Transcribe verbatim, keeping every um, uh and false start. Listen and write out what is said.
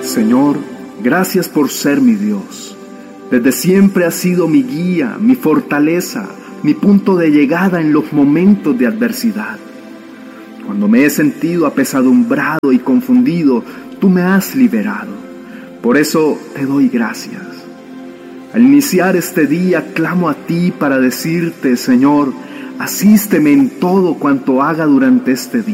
Señor, gracias por ser mi Dios. Desde siempre has sido mi guía, mi fortaleza, mi punto de llegada en los momentos de adversidad. Cuando me he sentido apesadumbrado y confundido, tú me has liberado. Por eso te doy gracias. Al iniciar este día, clamo a ti para decirte, Señor, asísteme en todo cuanto haga durante este día.